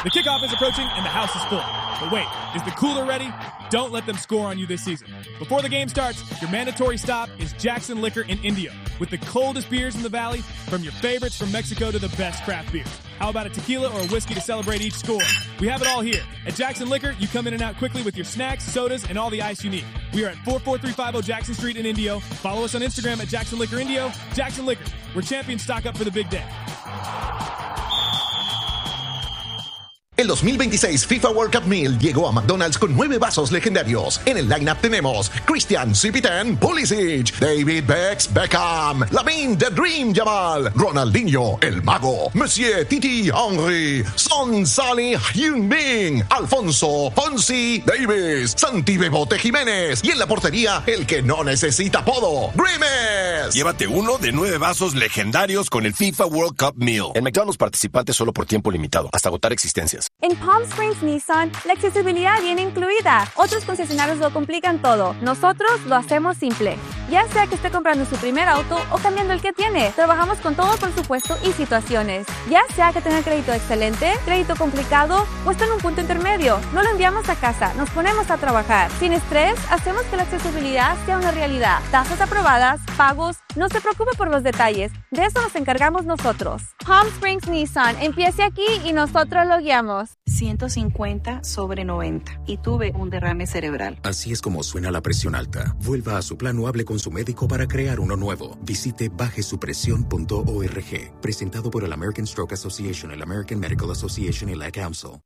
The kickoff is approaching and the house is full. But wait, is the cooler ready? Don't let them score on you this season. Before the game starts, your mandatory stop is Jackson Liquor in Indio, with the coldest beers in the valley, from your favorites from Mexico to the best craft beers. How about a tequila or a whiskey to celebrate each score? We have it all here. At Jackson Liquor, you come in and out quickly with your snacks, sodas, and all the ice you need. We are at 44350 Jackson Street in Indio. Follow us on Instagram at Jackson Liquor Indio. Jackson Liquor, where champions stock up for the big day. El 2026 FIFA World Cup Meal llegó a McDonald's con 9 vasos legendarios. En el lineup tenemos Christian Cipitan Pulisic, David Beckham, Lamine The Dream Yamal, Ronaldinho El Mago, Monsieur Titi Henry, Son Salih Heung-min, Alfonso Fonsi Davis, Santi Bebote Jiménez y en la portería el que no necesita apodo, Grimes. Llévate uno de 9 vasos legendarios con el FIFA World Cup Meal. En McDonald's participantes solo por tiempo limitado, hasta agotar existencias. En Palm Springs Nissan, la accesibilidad viene incluida. Otros concesionarios lo complican todo. Nosotros lo hacemos simple. Ya sea que esté comprando su primer auto o cambiando el que tiene, trabajamos con todo presupuesto y situaciones. Ya sea que tenga crédito excelente, crédito complicado o esté en un punto intermedio, no lo enviamos a casa, nos ponemos a trabajar. Sin estrés, hacemos que la accesibilidad sea una realidad. Tasas aprobadas, pagos, no se preocupe por los detalles. De eso nos encargamos nosotros. Palm Springs Nissan, empiece aquí y nosotros lo guiamos. 150/90 y tuve un derrame cerebral. Así es como suena la presión alta. Vuelva a su plan o hable con su médico para crear uno nuevo. Visite bajesupresión.org. Presentado por el American Stroke Association, el American Medical Association y la Council.